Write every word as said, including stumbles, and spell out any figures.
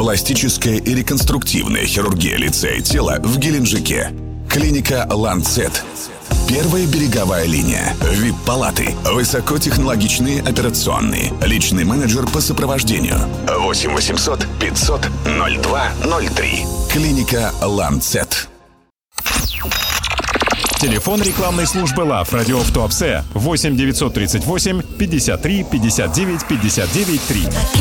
Пластическая и реконструктивная хирургия лица и тела в Геленджике. Клиника «Ланцет». Первая береговая линия. ви ай пи-палаты. Высокотехнологичные операционные. Личный менеджер по сопровождению. восемь восемьсот пятьсот ноль два ноль три. Клиника «Ланцет». Телефон рекламной службы ЛАВ «Радио в Туапсе» восемь девятьсот тридцать восемь пятьдесят три пятьдесят девять пятьдесят девять три.